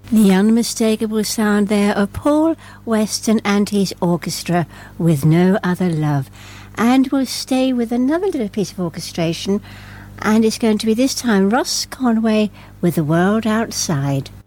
The unmistakable sound there of Paul Weston and his orchestra with No Other Love. And we'll stay with another little piece of orchestration, and it's going to be this time Ross Conway with The World Outside.